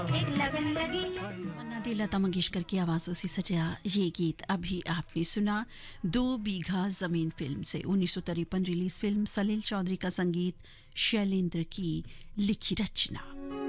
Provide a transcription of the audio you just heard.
मन्ना डे लता मंगेशकर की आवाज़ों से सजा ये गीत अभी आपने सुना 2 बीघा जमीन फिल्म से 1953 रिलीज फिल्म सलील चौधरी का संगीत शैलेंद्र की लिखी रचना।